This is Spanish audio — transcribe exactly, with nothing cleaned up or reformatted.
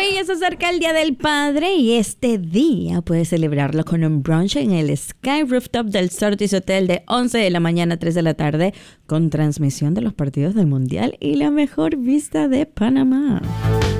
Hoy ya se acerca el Día del Padre y este día puedes celebrarlo con un brunch en el Sky Rooftop del Surtis Hotel de once de la mañana a tres de la tarde con transmisión de los partidos del Mundial y la mejor vista de Panamá.